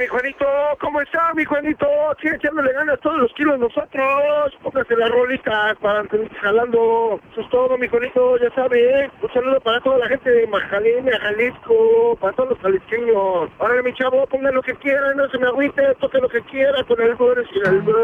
mi Juanito, ¿cómo está mi Juanito? Aquí echándole ganas todos los kilos nosotros. Póngase la rolita para jalando. Eso es todo mi Juanito, ya sabe, ¿eh? Un saludo para toda la gente de Majalena, Jalisco, para todos los jalisqueños. Ahora mi chavo, ponga lo que quiera, no se me agüite, toque lo que quiera con el Boris y el